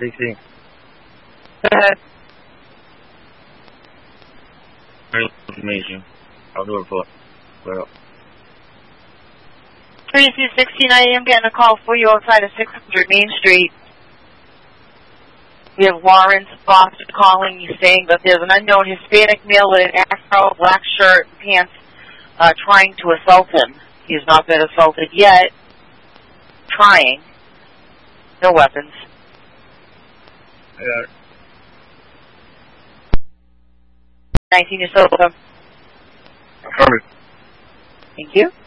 16. Go ahead. Nice to meet you. I'll do a report. Well. 3216, I am getting a call for you outside of 600 Main Street. We have Lawrence Foster calling you saying that there's an unknown Hispanic male with an afro, black shirt, and pants trying to assault him. He has not been assaulted yet. Trying. No weapons. Yeah. 19 years old. I'm coming. Thank you.